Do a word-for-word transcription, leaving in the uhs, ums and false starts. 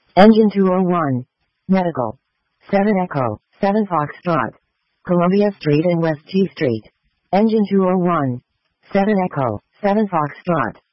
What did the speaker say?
Engine two oh one. Medical. seven Echo, seven Foxtrot. Columbia Street and West T Street. Engine two oh one. seven Echo, seven Foxtrot.